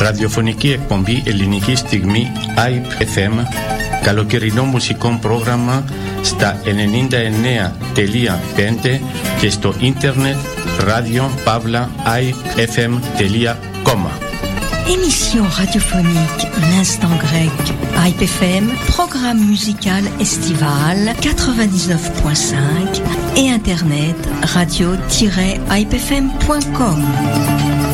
Ραδιοφωνική εκπομπή ελληνικής στιγμή IPE FM, καλοκαιρινό μουσικό πρόγραμμα στα 99.5 και στο ίντερνετ radio-ipefm.com. Émission radiophonique L'Instant Grec, IPE FM, programme musical estival 99.5 et internet radio-ipefm.com.